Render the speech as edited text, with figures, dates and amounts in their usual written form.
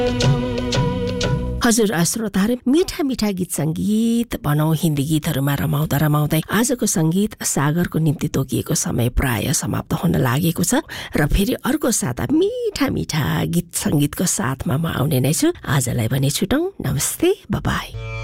हजुर श्रोताहरू, मीठा मीठा गीत संगीत भनौं हिन्दी गीतहरूमा रमाउँदै आजको संगीत सागरको निम्ति तोकिएको समय प्राय समाप्त हुन लागेको छ र फेरि अर्को साता मीठा मीठा गीत संगीतको साथमा म आउने नै छु। आजलाई भने छुटौं। नमस्ते, बाइ।